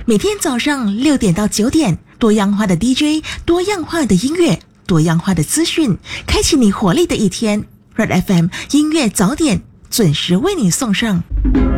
每天早上6点到9点，多样化的 DJ， 多样化的音乐，多样化的资讯，开启你活力的一天。Red FM 音乐早点准时为你送上。